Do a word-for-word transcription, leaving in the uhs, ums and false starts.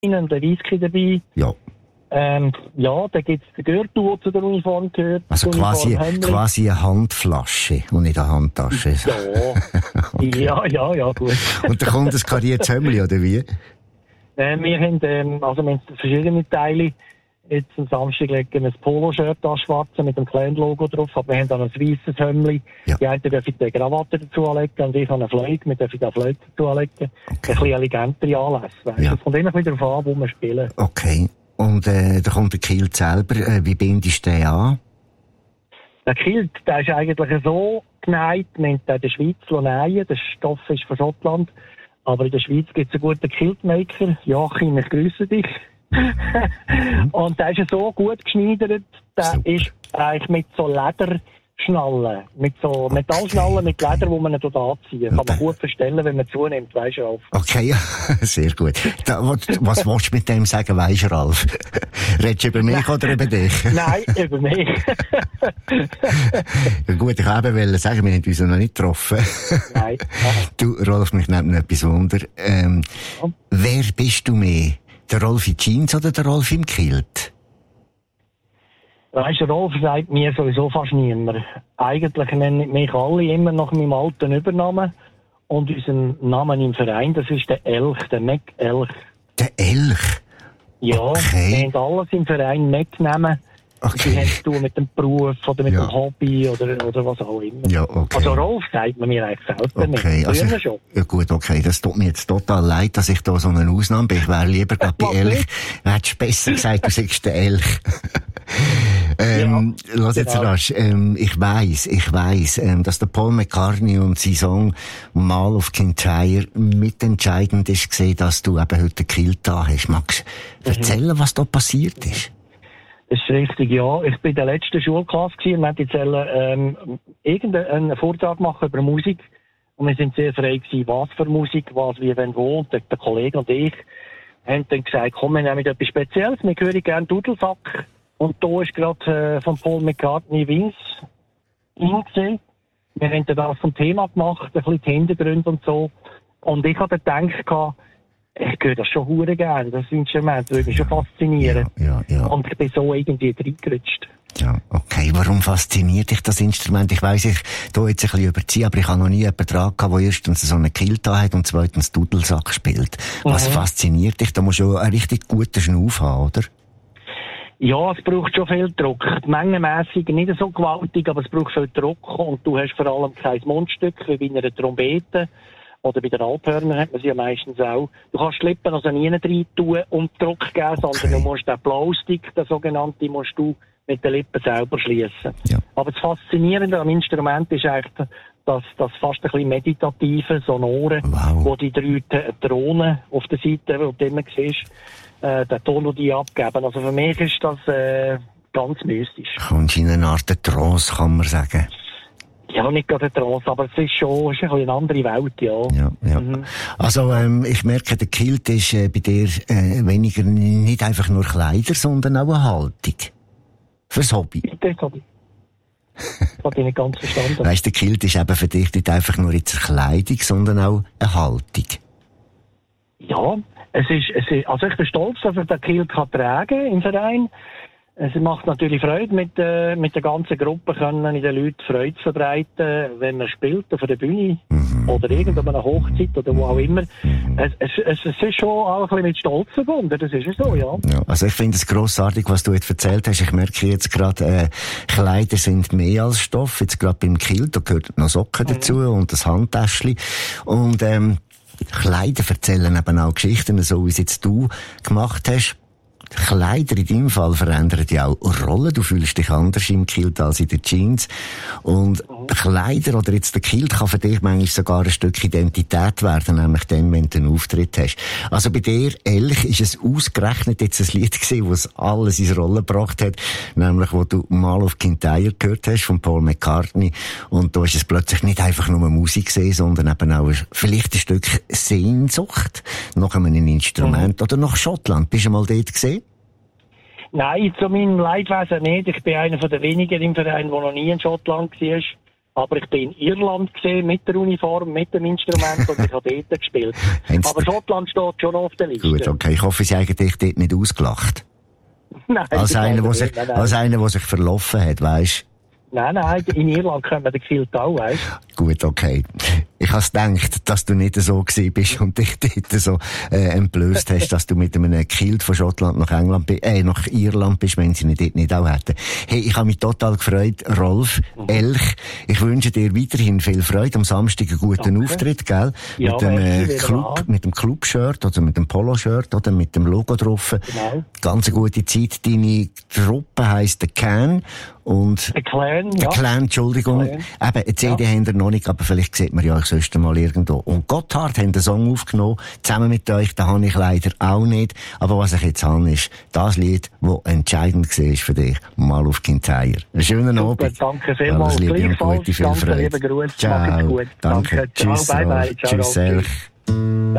und der Whisky dabei. Ja. Ähm, ja, da gibt's den Gürtel, der zu der Uniform gehört. Also quasi, quasi eine Handflasche und nicht eine Handtasche. Ja. Okay. ja, ja, ja, gut. Und da kommt ein kariertes Hemdli, oder wie? Äh, wir haben, ähm, also wir haben verschiedene Teile. Jetzt am Samstag legen wir ein Poloshirt an, schwarze, mit dem kleinen Logo drauf. Aber wir haben dann ein weisses Hemdli. Ja. Die einen dürfen die Krawatte dazu anlegen und ich habe eine Flöge. Wir dürfen die Flöge dazu anlegen. Okay. Ein bisschen elegantere Anlässe. Weißt? Ja. Das kommt immer wieder darauf an, wo wir spielen. Okay. Und äh, da kommt der Kilt selber. Äh, wie bindest du den an? Der Kilt, der ist eigentlich so genäht, wir haben den in der Schweiz nähen. Der Stoff ist von Schottland. Aber in der Schweiz gibt es einen guten Kiltmaker. Joachim, ich grüße dich. Und der ist so gut geschneidert, der Super. Ist eigentlich mit so Lederschnallen, mit so Metallschnallen mit Leder, wo man ihn dort anziehen kann. Kann man gut verstellen, wenn man zunimmt, weisst du, Ralf. Okay, ja, sehr gut. Da, was, was willst du mit dem sagen, weisst du, Ralf? Redest du über mich oder über dich? Nein, über mich. Ja, gut, ich wollte eben sagen, wir haben uns noch nicht getroffen. Nein. Du, Rolf, mich nimmt noch etwas Wunder. Ähm, ja. Wer bist du mehr? Der Rolf in Jeans oder der Rolf im Kilt? Weisst du, Rolf sagt mir sowieso fast niemand. Eigentlich nennen mich alle immer nach meinem alten Übernamen und unseren Namen im Verein, das ist der Elch, der Mac Elch. Der Elch? Ja, okay. Wir haben alles im Verein Mac genommen. Okay. Die haben zu tun mit dem Beruf oder mit ja. dem Hobby oder, oder was auch immer. Ja, okay. Also Rolf sagt man mir eigentlich selber okay. nicht. Also, schon. Ja gut, okay. Das tut mir jetzt total leid, dass ich da so eine Ausnahme bin. Ich wäre lieber gerade bei Elch. Hättest du besser gesagt, du sagst der Elch. ähm, ja, lass jetzt genau. rasch. Ähm, ich weiss, ich weiss, ähm, dass der Paul McCartney und sein Song «Mal of Kintyre» mitentscheidend ist gesehen, dass du eben heute den Kilt da hast. Magst du mhm. erzählen, was da passiert ist? Das ist richtig, ja. Ich bin in der letzten Schulklasse gewesen und wir wollten jetzt ähm, irgendeinen Vortrag machen über Musik. Und wir sind sehr frei gewesen, was für Musik, was, wie, wenn, wo. Und der, der Kollege und ich haben dann gesagt, komm, wir nehmen etwas Spezielles, wir hören gerne Dudelsack. Und da ist gerade äh, von Paul McCartney Wings hingesehen. Wir haben dann das zum Thema gemacht, ein bisschen die Hintergründe und so. Und ich hatte gedacht, ich höre das schon hure gerne, das Instrument würde mich schon faszinieren. Ja, ja, ja. Und ich bin so irgendwie reingerutscht. Ja, okay. Warum fasziniert dich das Instrument? Ich weiss, ich tu jetzt ein bisschen überziehen, aber ich habe noch nie jemanden dran gehabt, der erstens so einen Kilt hat und zweitens Dudelsack spielt. Was mhm. fasziniert dich? Da musst du einen richtig guten Schnuff haben, oder? Ja, es braucht schon viel Druck. Mengenmässig nicht so gewaltig, aber es braucht viel Druck und du hast vor allem kein Mundstück, wie bei einer Trompete. Oder bei den Alphörnern hat man sie ja meistens auch. Du kannst die Lippen also nie rein tun und Druck geben, okay. sondern du musst den Blowstick, den sogenannten, musst du mit den Lippen selber schliessen. Ja. Aber das Faszinierende am Instrument ist eigentlich, dass das fast ein bisschen meditative Sonore, wow. wo die drei Drohnen auf der Seite, wo du immer siehst, äh, den Ton, den die abgeben. Also für mich ist das äh, ganz mystisch. Kommst in eine Art Trance, kann man sagen. Ja, nicht gerade ein Trance, aber es ist schon ist eine andere Welt, ja. Ja, ja. Mhm. Also, ähm, ich merke, der Kilt ist äh, bei dir äh, weniger nicht einfach nur Kleider, sondern auch eine Haltung. Fürs Hobby. Das habe ich, das habe ich nicht ganz verstanden. Weisst, der Kilt ist eben für dich nicht einfach nur jetzt eine Kleidung, sondern auch eine Haltung. Ja, es ist, es ist, also ich bin stolz, dass er den Kilt kann tragen im Verein. Es macht natürlich Freude, mit, äh, mit der ganzen Gruppe können in den Leuten Freude zu verbreiten, wenn man spielt auf der Bühne mhm. oder irgendeiner Hochzeit oder wo auch immer. Mhm. Es, es, es, es ist schon auch ein bisschen mit Stolz verbunden, das ist so, ja. ja also ich finde es grossartig, was du jetzt erzählt hast. Ich merke jetzt gerade, äh, Kleider sind mehr als Stoff, jetzt gerade beim Kilt, da gehört noch Socken mhm. dazu und das Handtäschchen. Und ähm, Kleider erzählen eben auch Geschichten, so wie es jetzt du gemacht hast. Kleider in deinem Fall verändern ja auch Rollen. Du fühlst dich anders im Kilt als in den Jeans. Und mhm. Kleider oder jetzt der Kilt kann für dich manchmal sogar ein Stück Identität werden, nämlich dann, wenn du einen Auftritt hast. Also bei dir, Elch, ist es ausgerechnet jetzt ein Lied gewesen, das alles in Rolle gebracht hat, nämlich wo du «Mal of Kintyre» gehört hast von Paul McCartney. Und da ist es plötzlich nicht einfach nur Musik gewesen, sondern eben auch vielleicht ein Stück Sehnsucht nach einem Instrument mhm. oder nach Schottland. Bist du mal dort gesehen? Nein, zu meinem Leidwesen nicht. Ich bin einer von den wenigen im Verein, der noch nie in Schottland war. Aber ich bin in Irland gesehen, mit der Uniform, mit dem Instrument und ich habe dort gespielt. Aber Schottland steht schon auf der Liste. Gut, okay. Ich hoffe, Sie haben dich dort nicht ausgelacht. Nein. Als einer, der sich, als einer, der sich verlaufen hat, weisst? Nein, nein, in Irland können wir den Gefühlt auch, weißt du? Gut, okay. Ich habe gedacht, dass du nicht so gewesen bist und dich dort so äh, entblößt hast, dass du mit einem Kilt von Schottland nach England, äh, nach Irland bist, wenn sie ihn dort nicht auch hätten. Hey, ich habe mich total gefreut, Rolf mhm. Elch. Ich wünsche dir weiterhin viel Freude. Am Samstag einen guten Danke. Auftritt, gell? Ja, mit dem äh, Club, mit dem Club-Shirt oder mit dem Polo-Shirt oder mit dem Logo drauf. Genau. Ganz eine gute Zeit. Deine Truppe heisst The Can. Und der Clan, ja. Der Clan, Entschuldigung. Clan. Eben, eine C D ja. haben wir noch nicht, aber vielleicht sieht man ja euch sonst mal irgendwo. Und Gotthard haben einen Song aufgenommen, zusammen mit euch, den habe ich leider auch nicht. Aber was ich jetzt habe, ist das Lied, das entscheidend war für dich. Mal auf Kintyre. Einen schönen Super, Abend. danke vielmals. Alles Liebe und gute, viel Freude. Danke, Ciao. Gut. Danke. Danke. Tschüss. Ciao, bye bye. Ciao, Tschüss, Elch.